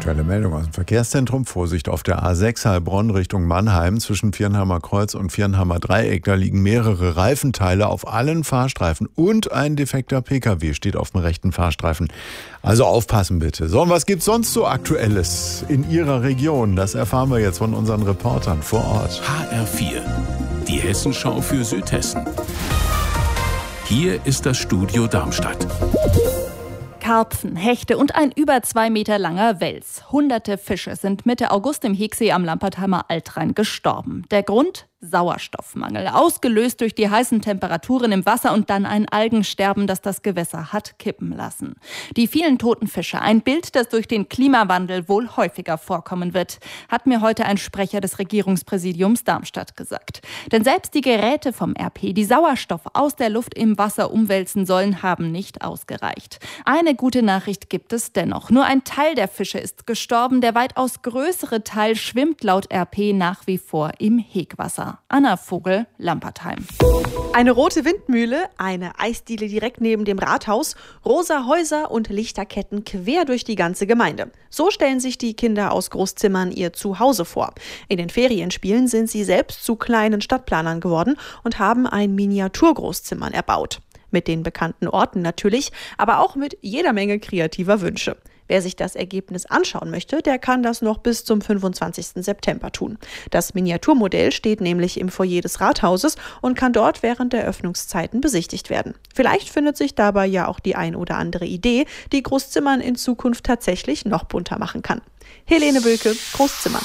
Aktuelle Meldung aus dem Verkehrszentrum. Vorsicht auf der A6 Heilbronn Richtung Mannheim zwischen Viernheimer Kreuz und Viernheimer Dreieck. Da liegen mehrere Reifenteile auf allen Fahrstreifen und ein defekter Pkw steht auf dem rechten Fahrstreifen. Also aufpassen bitte. So, und was gibt's sonst so Aktuelles in Ihrer Region? Das erfahren wir jetzt von unseren Reportern vor Ort. HR4, die Hessenschau für Südhessen. Hier ist das Studio Darmstadt. Karpfen, Hechte und ein über 2 Meter langer Wels. Hunderte Fische sind Mitte August im Hegsee am Lampertheimer Altrhein gestorben. Der Grund? Sauerstoffmangel, ausgelöst durch die heißen Temperaturen im Wasser und dann ein Algensterben, das das Gewässer hat kippen lassen. Die vielen toten Fische, ein Bild, das durch den Klimawandel wohl häufiger vorkommen wird, hat mir heute ein Sprecher des Regierungspräsidiums Darmstadt gesagt. Denn selbst die Geräte vom RP, die Sauerstoff aus der Luft im Wasser umwälzen sollen, haben nicht ausgereicht. Eine gute Nachricht gibt es dennoch. Nur ein Teil der Fische ist gestorben, der weitaus größere Teil schwimmt laut RP nach wie vor im Hegwasser. Anna Vogel, Lampertheim. Eine rote Windmühle, eine Eisdiele direkt neben dem Rathaus, rosa Häuser und Lichterketten quer durch die ganze Gemeinde. So stellen sich die Kinder aus Großzimmern ihr Zuhause vor. In den Ferienspielen sind sie selbst zu kleinen Stadtplanern geworden und haben ein Miniaturgroßzimmern erbaut. Mit den bekannten Orten natürlich, aber auch mit jeder Menge kreativer Wünsche. Wer sich das Ergebnis anschauen möchte, der kann das noch bis zum 25. September tun. Das Miniaturmodell steht nämlich im Foyer des Rathauses und kann dort während der Öffnungszeiten besichtigt werden. Vielleicht findet sich dabei ja auch die ein oder andere Idee, die Großzimmern in Zukunft tatsächlich noch bunter machen kann. Helene Bülke, Großzimmern.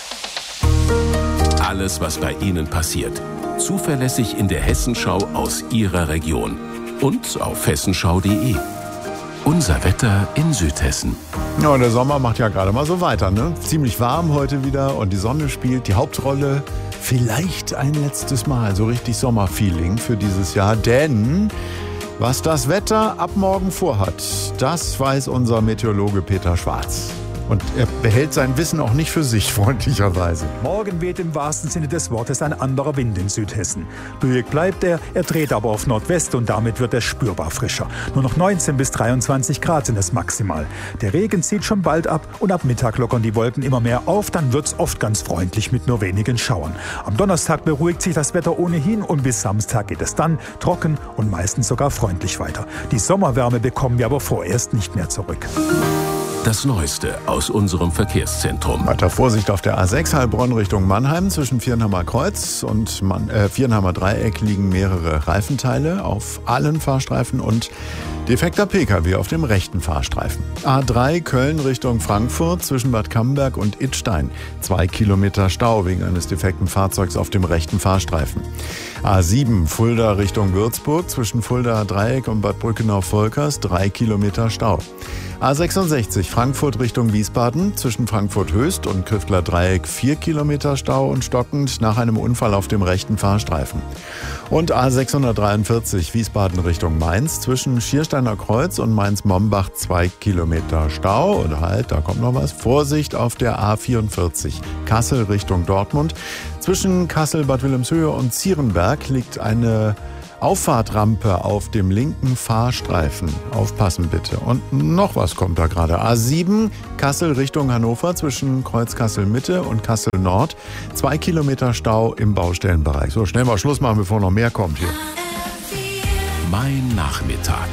Alles, was bei Ihnen passiert. Zuverlässig in der Hessenschau aus Ihrer Region. Und auf hessenschau.de. Unser Wetter in Südhessen. Ja, der Sommer macht ja gerade mal so weiter, ne? Ziemlich warm heute wieder und die Sonne spielt die Hauptrolle. Vielleicht ein letztes Mal so richtig Sommerfeeling für dieses Jahr, denn was das Wetter ab morgen vorhat, das weiß unser Meteorologe Peter Schwarz. Und er behält sein Wissen auch nicht für sich, freundlicherweise. Morgen weht im wahrsten Sinne des Wortes ein anderer Wind in Südhessen. Böig bleibt er dreht aber auf Nordwest und damit wird er spürbar frischer. Nur noch 19 bis 23 Grad sind es maximal. Der Regen zieht schon bald ab und ab Mittag lockern die Wolken immer mehr auf. Dann wird's oft ganz freundlich mit nur wenigen Schauern. Am Donnerstag beruhigt sich das Wetter ohnehin und bis Samstag geht es dann trocken und meistens sogar freundlich weiter. Die Sommerwärme bekommen wir aber vorerst nicht mehr zurück. Das Neueste aus unserem Verkehrszentrum. Weiter Vorsicht auf der A6 Heilbronn Richtung Mannheim. Zwischen Viernheimer Kreuz und Viernheimer Dreieck liegen mehrere Reifenteile auf allen Fahrstreifen und defekter Pkw auf dem rechten Fahrstreifen. A3 Köln Richtung Frankfurt zwischen Bad Camberg und Idstein. 2 Kilometer Stau wegen eines defekten Fahrzeugs auf dem rechten Fahrstreifen. A7 Fulda Richtung Würzburg zwischen Fulda Dreieck und Bad Brückenau-Volkers. 3 Kilometer Stau. A66 Frankfurt Richtung Wiesbaden zwischen Frankfurt-Höchst und Krüftler Dreieck 4 Kilometer Stau und stockend nach einem Unfall auf dem rechten Fahrstreifen. Und A643 Wiesbaden Richtung Mainz zwischen Schiersteiner Kreuz und Mainz-Mombach 2 Kilometer Stau. Und halt, da kommt noch was. Vorsicht auf der A44 Kassel Richtung Dortmund. Zwischen Kassel-Bad Wilhelmshöhe und Zierenberg liegt eine Auffahrtrampe auf dem linken Fahrstreifen. Aufpassen bitte. Und noch was kommt da gerade. A7 Kassel Richtung Hannover zwischen Kreuz Kassel Mitte und Kassel Nord. 2 Kilometer Stau im Baustellenbereich. So, schnell mal Schluss machen, bevor noch mehr kommt hier. Mein Nachmittag.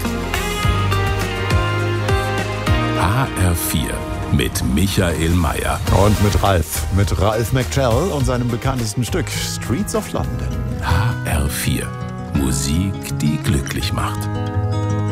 HR4 mit Michael Mayer. Und mit Ralph McTell und seinem bekanntesten Stück Streets of London. HR4. Musik, die glücklich macht.